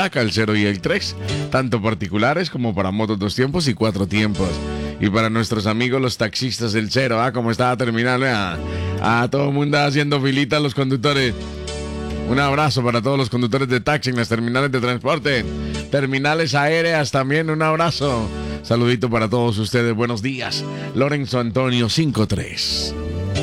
Black al 0 y el 3, tanto particulares como para motos 2 tiempos y 4 tiempos. Y para nuestros amigos los taxistas del 0, como estaba terminal, todo el mundo haciendo filita, los conductores. Un abrazo para todos los conductores de taxi en las terminales de transporte, terminales aéreas también, un abrazo. Saludito para todos ustedes, buenos días. Lorenzo Antonio 53.